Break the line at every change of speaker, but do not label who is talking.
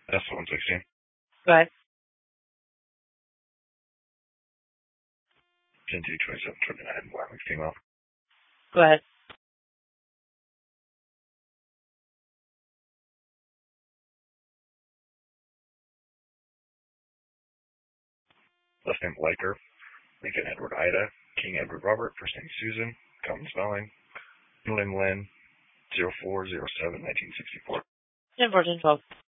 That's 116.
Go ahead.
10 2 27 29, Wyoming female.
Go ahead.
Last name Liker, Lincoln Edward Ida, King Edward Robert, first name Susan, common spelling, Middle name Lynn, 0407 1964.
10 14 12.